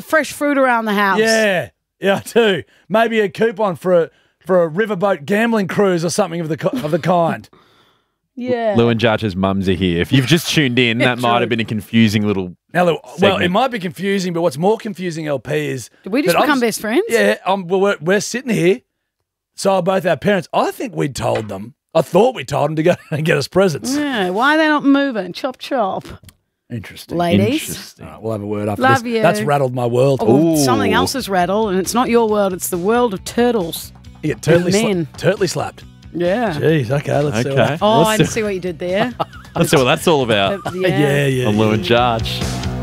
fresh fruit around the house. Yeah, I do. Maybe a coupon for a riverboat gambling cruise or something of the kind. Yeah. Lou and Jarch's mums are here. If you've just tuned in, that might have been a confusing little Now, Lou, well, segment. it might be confusing, but what's more confusing, LP, is Did we just that become best friends? Yeah, we're sitting here. So are both our parents. I think we'd told them. I thought we told them to go and get us presents. Yeah. Why are they not moving? Chop, chop. Interesting. Ladies. Interesting. All right, we'll have a word after Love this. you. That's rattled my world. Oh, something else has rattled, and it's not your world. It's the world of turtles. You get turtly, Men. turtly slapped. Yeah. Jeez, okay, let's see. Okay. Oh, I Let's see what you did there. Let's see what that's all about. Yeah. On Lou and Jarch.